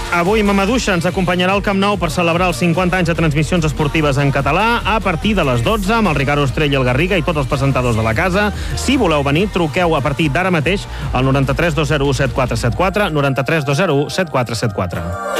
Avui Mamaduixa ens acompanyarà al Camp Nou per celebrar els 50 anys de transmissions esportives en català a partir de les 12 amb el Ricard Ostrell i el Garriga i tots els presentadors de la casa. Si voleu venir, truqueu a partir d'ara mateix al 93 201 7474, 93 201 7474.